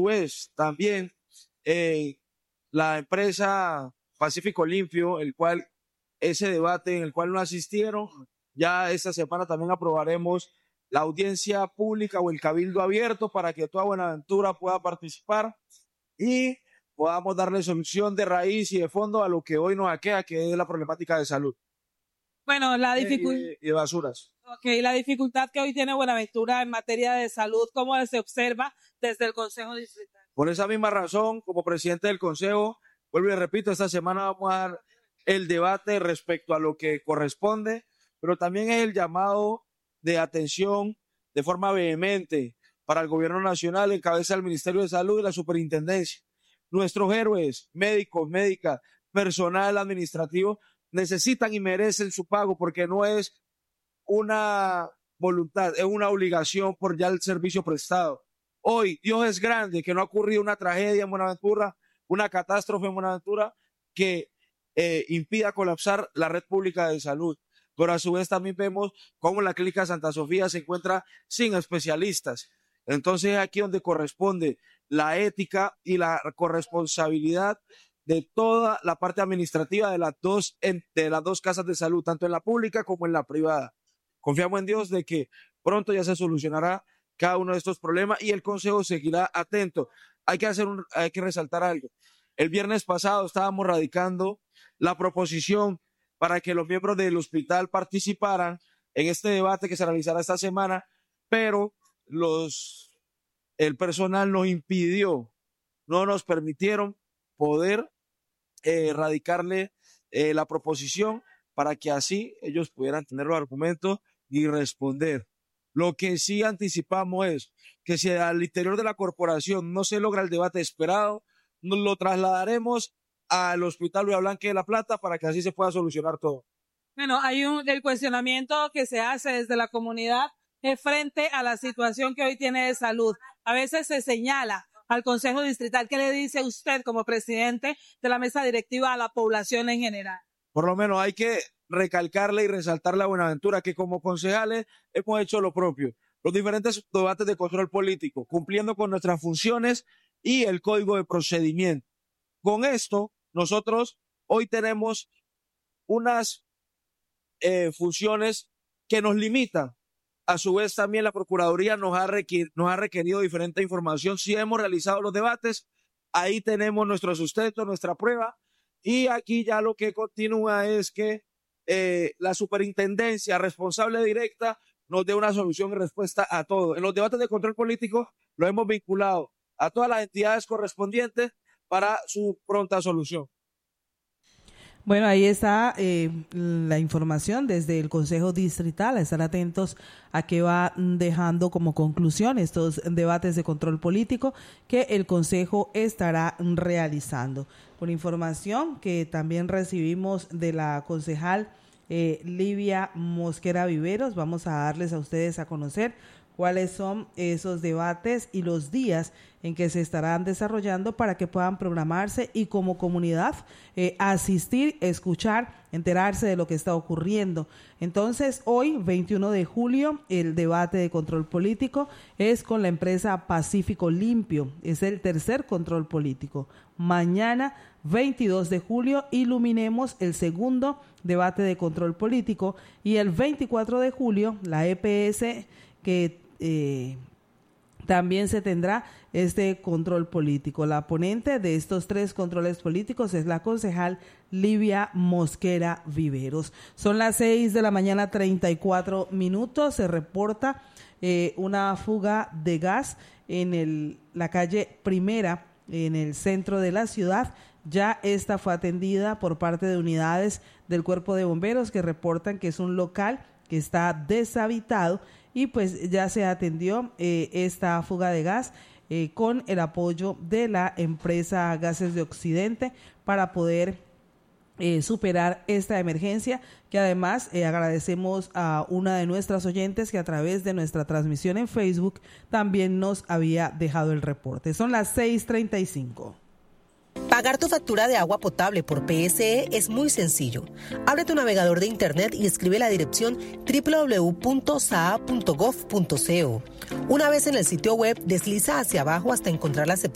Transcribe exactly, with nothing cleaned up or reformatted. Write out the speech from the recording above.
vez, también eh, la empresa Pacífico Limpio, el cual ese debate en el cual no asistieron, ya esta semana también aprobaremos la audiencia pública o el cabildo abierto para que toda Buenaventura pueda participar y podamos darle solución de raíz y de fondo a lo que hoy nos aqueja, que es la problemática de salud. Bueno, la dificultad y, y de basuras. Okay, la dificultad que hoy tiene Buenaventura en materia de salud, ¿cómo se observa desde el Consejo Distrital? Por esa misma razón, como presidente del Consejo, vuelvo y repito, esta semana vamos a dar el debate respecto a lo que corresponde, pero también es el llamado de atención de forma vehemente para el gobierno nacional en cabeza del Ministerio de Salud y la Superintendencia. Nuestros héroes, médicos, médicas, personal administrativo, necesitan y merecen su pago porque no es una voluntad, es una obligación por ya el servicio prestado. Hoy, Dios es grande, que no ha ocurrido una tragedia en Buenaventura, una catástrofe en Buenaventura que eh, impida colapsar la red pública de salud. Pero a su vez también vemos cómo la Clínica Santa Sofía se encuentra sin especialistas. Entonces es aquí donde corresponde la ética y la corresponsabilidad de toda la parte administrativa de las dos, de las dos casas de salud, tanto en la pública como en la privada. Confiamos en Dios de que pronto ya se solucionará cada uno de estos problemas y el Consejo seguirá atento. Hay que hacer un, hay que resaltar algo. El viernes pasado estábamos radicando la proposición para que los miembros del hospital participaran en este debate que se realizará esta semana, pero los, el personal nos impidió, no nos permitieron poder eh, radicarle eh, la proposición para que así ellos pudieran tener los argumentos y responder. Lo que sí anticipamos es que si al interior de la corporación no se logra el debate esperado, nos lo trasladaremos al Hospital Villa Blanca de La Plata para que así se pueda solucionar todo. Bueno, hay un el cuestionamiento que se hace desde la comunidad es frente a la situación que hoy tiene de salud. A veces se señala al Consejo Distrital. ¿Qué le dice usted como presidente de la mesa directiva a la población en general? Por lo menos hay que recalcarle y resaltarle a Buenaventura que como concejales hemos hecho lo propio. Los diferentes debates de control político, cumpliendo con nuestras funciones y el código de procedimiento. Con esto, nosotros hoy tenemos unas eh, funciones que nos limitan. A su vez, también la Procuraduría nos ha, requer- nos ha requerido diferente información. Si hemos realizado los debates, ahí tenemos nuestro sustento, nuestra prueba. Y aquí ya lo que continúa es que eh, la superintendencia responsable directa nos dé una solución y respuesta a todo. En los debates de control político lo hemos vinculado a todas las entidades correspondientes para su pronta solución. Bueno, ahí está eh, la información desde el Consejo Distrital. Estar atentos a qué va dejando como conclusión estos debates de control político que el Consejo estará realizando. Por información que también recibimos de la concejal eh, Livia Mosquera Viveros, vamos a darles a ustedes a conocer cuáles son esos debates y los días en que se estarán desarrollando para que puedan programarse y como comunidad eh, asistir, escuchar, enterarse de lo que está ocurriendo. Entonces, hoy, veintiuno de julio, el debate de control político es con la empresa Pacífico Limpio. Es el tercer control político. Mañana, veintidós de julio, iluminemos el segundo debate de control político y el veinticuatro de julio, la E P S que Eh, también se tendrá este control político. La ponente de estos tres controles políticos es la concejal Livia Mosquera Viveros. Son las seis de la mañana, treinta y cuatro minutos. Se reporta eh, una fuga de gas en el, la calle Primera, en el centro de la ciudad. Ya esta fue atendida por parte de unidades del Cuerpo de Bomberos que reportan que es un local que está deshabitado y pues ya se atendió eh, esta fuga de gas eh, con el apoyo de la empresa Gases de Occidente para poder eh, superar esta emergencia, que además eh, agradecemos a una de nuestras oyentes que a través de nuestra transmisión en Facebook también nos había dejado el reporte. Son las seis treinta y cinco. Pagar tu factura de agua potable por P S E es muy sencillo. Abre tu navegador de internet y escribe la dirección doble u doble u doble u punto s a a punto gov punto co. Una vez en el sitio web, desliza hacia abajo hasta encontrar la